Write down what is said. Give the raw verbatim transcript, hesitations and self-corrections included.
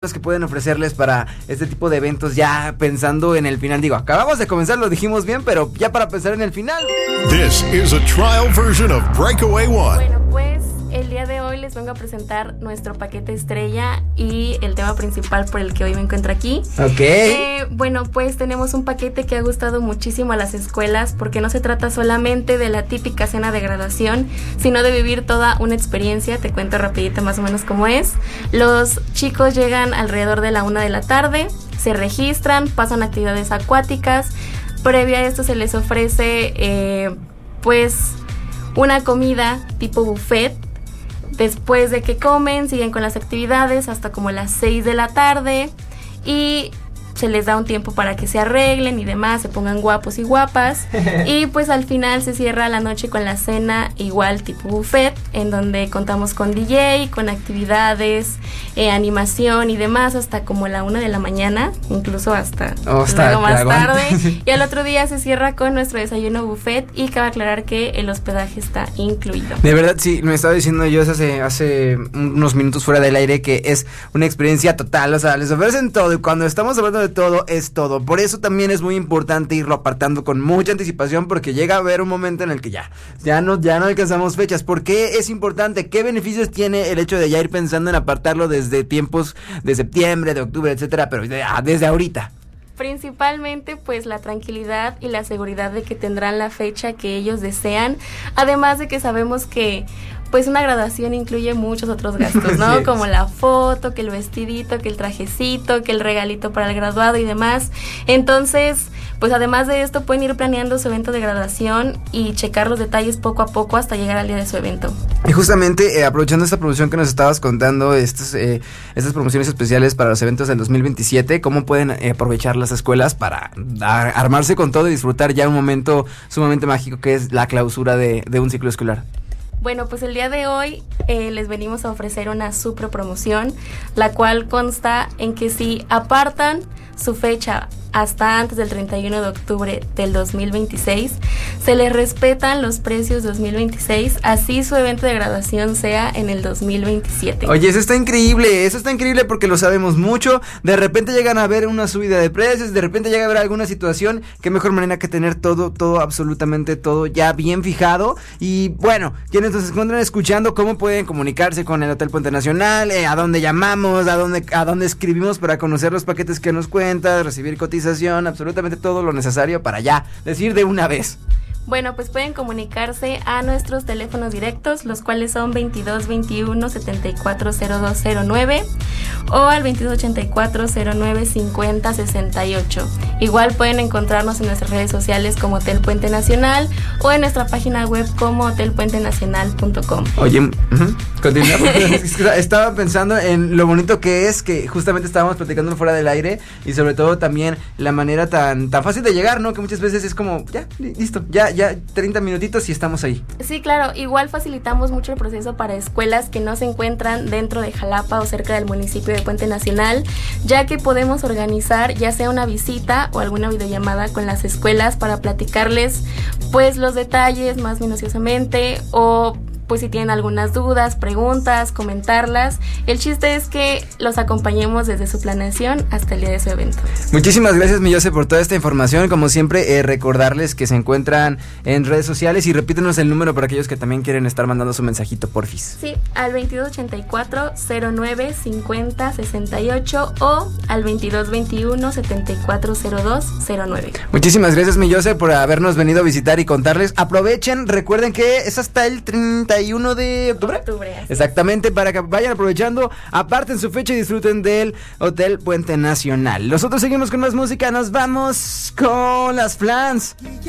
que pueden ofrecerles para este tipo de eventos, ya pensando en el final? Digo, acabamos de comenzar, lo dijimos bien, pero ya para pensar en el final. This is a trial version of Breakaway One. Bueno, pues el día de hoy les vengo a presentar nuestro paquete estrella y el tema principal por el que hoy me encuentro aquí. Ok. Eh, bueno, pues tenemos un paquete que ha gustado muchísimo a las escuelas porque no se trata solamente de la típica cena de graduación, sino de vivir toda una experiencia. Te cuento rapidito más o menos cómo es. Los chicos llegan alrededor de la una de la tarde, se registran, pasan actividades acuáticas. Previa a esto se les ofrece eh, pues una comida tipo buffet. Después de que comen, siguen con las actividades hasta como las seis de la tarde y se les da un tiempo para que se arreglen y demás, se pongan guapos y guapas. Y pues al final se cierra la noche con la cena igual tipo buffet, en donde contamos con D J, con actividades, eh, animación y demás hasta como la una de la mañana, incluso hasta oh, luego más claro. tarde. Y al otro día se cierra con nuestro desayuno buffet y cabe aclarar que el hospedaje está incluido. De verdad, sí, me estaba diciendo yo hace, hace unos minutos fuera del aire que es una experiencia total, o sea, les ofrecen todo y cuando estamos hablando de todo es todo. Por eso también es muy importante irlo apartando con mucha anticipación, porque llega a haber un momento en el que ya ya no ya no alcanzamos fechas. ¿Por qué es importante? ¿Qué beneficios tiene el hecho de ya ir pensando en apartarlo desde tiempos de septiembre, de octubre, etcétera, pero de, ah, desde ahorita? Principalmente pues la tranquilidad y la seguridad de que tendrán la fecha que ellos desean, además de que sabemos que pues una graduación incluye muchos otros gastos, ¿no? Sí. Como la foto, que el vestidito, que el trajecito, que el regalito para el graduado y demás. Entonces, pues además de esto pueden ir planeando su evento de graduación y checar los detalles poco a poco hasta llegar al día de su evento. Y justamente eh, aprovechando esta promoción que nos estabas contando, estos, eh, estas promociones especiales para los eventos del dos mil veintisiete, ¿cómo pueden eh, aprovechar las escuelas para a, armarse con todo y disfrutar ya un momento sumamente mágico que es la clausura de, de un ciclo escolar? Bueno, pues el día de hoy eh, les venimos a ofrecer una super promoción, la cual consta en que si apartan su fecha hasta antes del treinta y uno de octubre del dos mil veintiséis, se les respetan los precios dos mil veintiséis, así su evento de graduación sea en el dos mil veintisiete. Oye, eso está increíble, eso está increíble porque lo sabemos mucho. De repente llegan a ver una subida de precios, de repente llega a haber alguna situación. Qué mejor manera que tener todo, todo, absolutamente todo ya bien fijado. Y bueno, quienes nos encuentran escuchando, ¿cómo pueden comunicarse con el Hotel Puente Nacional? Eh, ¿A dónde llamamos? ¿A dónde, a dónde escribimos para conocer los paquetes que nos cuentas? Recibir cotización, absolutamente todo lo necesario para ya decir de una vez. Bueno, pues pueden comunicarse a nuestros teléfonos directos, los cuales son veintidós veintiuno setenta y cuatro cero dos cero nueve o al veintidós ochenta y cuatro cero nueve cincuenta sesenta y ocho. Igual pueden encontrarnos en nuestras redes sociales como Hotel Puente Nacional o en nuestra página web como hotel puente nacional punto com. Oye, uh-huh, continúa, porque estaba pensando en lo bonito que es, que justamente estábamos platicando fuera del aire, y sobre todo también la manera tan, tan fácil de llegar, ¿no? Que muchas veces es como, ya, listo, ya ya treinta minutitos y estamos ahí. Sí, claro, igual facilitamos mucho el proceso para escuelas que no se encuentran dentro de Jalapa o cerca del municipio de Puente Nacional, ya que podemos organizar ya sea una visita o alguna videollamada con las escuelas para platicarles pues los detalles más minuciosamente, o pues si tienen algunas dudas, preguntas, comentarlas. El chiste es que los acompañemos desde su planeación hasta el día de su evento. Muchísimas gracias, mi Jose, por toda esta información. Como siempre, eh, recordarles que se encuentran en redes sociales, y repítenos el número para aquellos que también quieren estar mandando su mensajito, porfis. Sí, al veintidós ochenta y cuatro cero nueve cincuenta sesenta y ocho o al veintidós veintiuno setenta y cuatro cero dos cero nueve. Muchísimas gracias, mi Jose, por habernos venido a visitar y contarles. Aprovechen, recuerden que es hasta el treinta y uno de octubre. octubre Exactamente, para que vayan aprovechando, aparten su fecha y disfruten del Hotel Puente Nacional. Nosotros seguimos con más música, nos vamos con las Flans.